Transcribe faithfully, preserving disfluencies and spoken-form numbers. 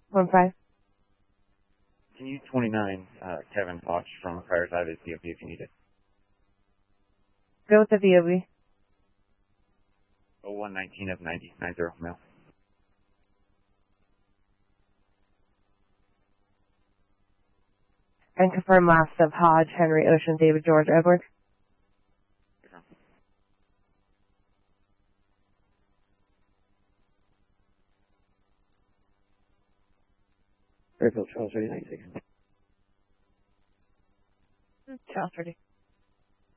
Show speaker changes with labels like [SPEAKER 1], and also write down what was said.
[SPEAKER 1] One five.
[SPEAKER 2] Can you twenty-nine, uh, Kevin Fox from Friars Eye V O P if you need it?
[SPEAKER 1] Go with the V O B.
[SPEAKER 2] oh one nineteen of ninety, nine zero male.
[SPEAKER 1] And confirm last of Hodge, Henry, Ocean, David, George, Edward.
[SPEAKER 2] Fairfield, Charles, thirty ninety-six.
[SPEAKER 1] Charles, thirty.